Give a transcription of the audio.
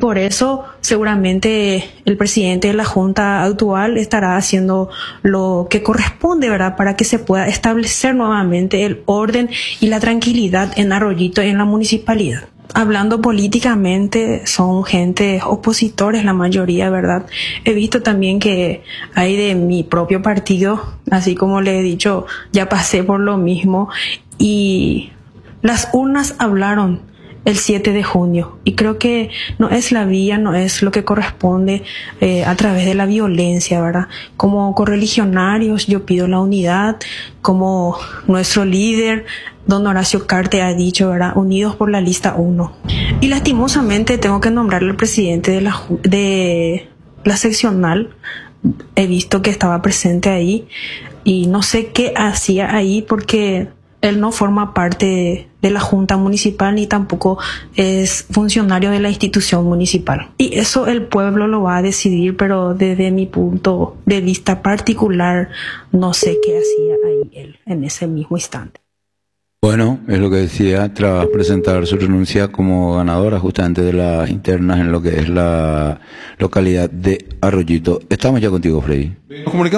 por eso seguramente el presidente de la Junta actual estará haciendo lo que corresponde, ¿verdad?, para que se pueda establecer nuevamente el orden y la tranquilidad en Arroyito y en la municipalidad. Hablando políticamente, son gente opositores la mayoría, ¿verdad? He visto también que hay de mi propio partido, así como le he dicho, ya pasé por lo mismo, y las urnas hablaron el 7 de junio, y creo que no es la vía, no es lo que corresponde a través de la violencia, ¿verdad? Como correligionarios yo pido la unidad, como nuestro líder don Horacio Cartes ha dicho, ¿verdad?, unidos por la lista 1. Y lastimosamente tengo que nombrar al presidente de la seccional. He visto que estaba presente ahí y no sé qué hacía ahí, porque él no forma parte de la Junta Municipal ni tampoco es funcionario de la institución municipal. Y eso el pueblo lo va a decidir, pero desde mi punto de vista particular no sé qué hacía ahí él en ese mismo instante. Bueno, es lo que decía, tras presentar su renuncia como ganadora justamente de las internas en lo que es la localidad de Arroyito. Estamos ya contigo, Freddy.